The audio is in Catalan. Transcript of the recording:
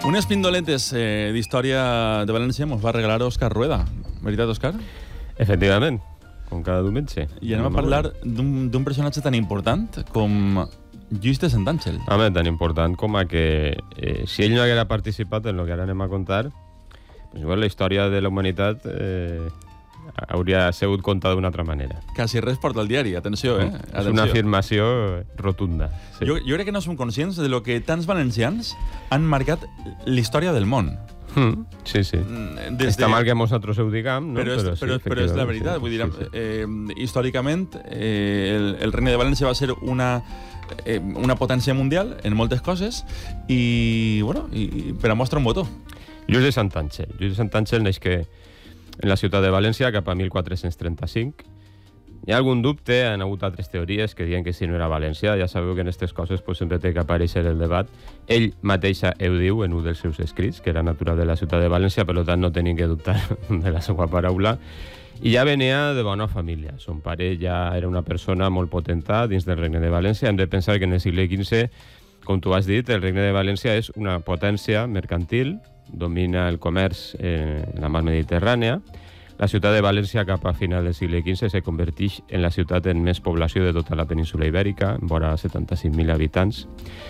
Unes pindolentes d'història de València mos va regalar Òscar Rueda. Veritat, Òscar? Efectivament, com cada diumenge. I anem a parlar d'un personatge tan important com Lluís de Sant Àngel. Home, tan important com a que si ell no haguera participat en el que ara anem a contar, pues igual la història de la humanitat hauria sigut contada d'una altra manera. Quasi res porta al diari, atenció, eh? És una afirmació rotunda. Sí. Jo crec que no som conscients de lo que tants valencians han marcat l'història del món. Sí, sí. Està mal que nosaltres ho diguem, no? Però és la veritat. Vull dir, històricament, el Regne de València va ser una potència mundial en moltes coses i per a mostra un botó. Lluís de Sant Àngel. Lluís de Sant Àngel neix en la ciutat de València cap a 1435. Hi ha algun dubte, han hagut altres teories que diuen que si no era valencià. Ja sabeu que en aquestes coses sempre té que aparèixer el debat. Ell mateix ho diu en un dels seus escrits, que era natural de la ciutat de València, per tant no tenim que dubtar de la seva paraula. I ja venia de bona família. Son pare ja era una persona molt potenta dins del Regne de València. Hem de pensar que en el segle XV, com tu has dit, el Regne de València és una potència mercantil, domina el comerç en la mar Mediterrània. La ciutat de València, cap a final del segle XV, se converteix en la ciutat amb més població de tota la península Ibèrica, amb vora 75.000 habitants.